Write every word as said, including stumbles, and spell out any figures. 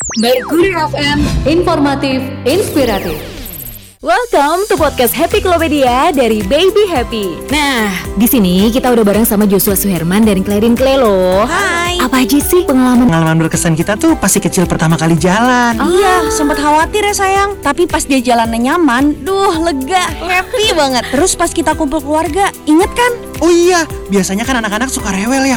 Mercury F M, informatif, inspiratif. Welcome to podcast Happy Klopedia dari Baby Happy. Nah, di sini kita udah bareng sama Joshua Suherman dan Clarin Clay loh. Hai. Apa aja sih pengalaman? Pengalaman berkesan kita tuh pasti kecil pertama kali jalan. Oh. Iya, sempat khawatir ya sayang. Tapi pas dia jalannya nyaman, duh lega, happy banget. Terus pas kita kumpul keluarga, inget kan? Oh iya, biasanya kan anak-anak suka rewel ya